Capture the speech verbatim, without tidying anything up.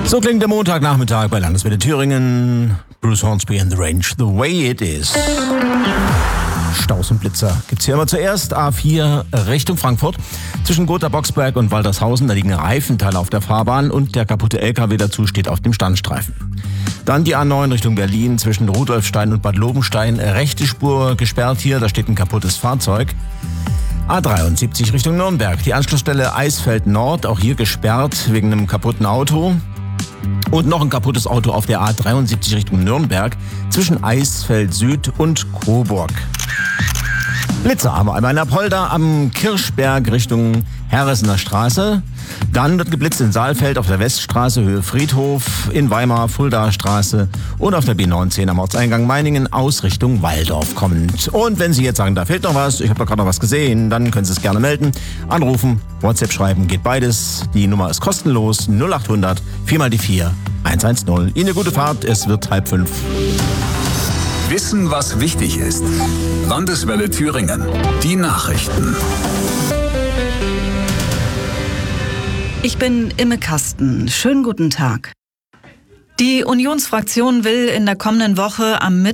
So klingt der Montagnachmittag bei Landeswelle Thüringen. Bruce Hornsby and the Range, The Way It Is. Staus und Blitzer gibt's hier immer zuerst. A vier Richtung Frankfurt. Zwischen Gotha-Boxberg und Waltershausen, da liegen Reifenteile auf der Fahrbahn und der kaputte L K W dazu steht auf dem Standstreifen. Dann die A neun Richtung Berlin zwischen Rudolfstein und Bad Lobenstein. Rechte Spur gesperrt hier, da steht ein kaputtes Fahrzeug. A dreiundsiebzig Richtung Nürnberg. Die Anschlussstelle Eisfeld Nord, auch hier gesperrt wegen einem kaputten Auto. Und noch ein kaputtes Auto auf der A dreiundsiebzig Richtung Nürnberg zwischen Eisfeld Süd und Coburg. Blitzer haben wir einmal in Apolda am Kirchberg Richtung Herresener Straße. Dann wird geblitzt in Saalfeld auf der Weststraße Höhe Friedhof, in Weimar Fuldaer Straße und auf der B neunzehn am Ortseingang Meiningen aus Richtung Walldorf kommend. Und wenn Sie jetzt sagen, da fehlt noch was, ich habe da gerade noch was gesehen, dann können Sie es gerne melden. Anrufen, WhatsApp schreiben, geht beides. Die Nummer ist kostenlos, null acht hundert, vier mal die vier, eins eins null. Ihnen eine gute Fahrt, es wird halb fünf. Wissen, was wichtig ist. Landeswelle Thüringen. Die Nachrichten. Ich bin Imme Kasten. Schönen guten Tag. Die Unionsfraktion will in der kommenden Woche am Mittwoch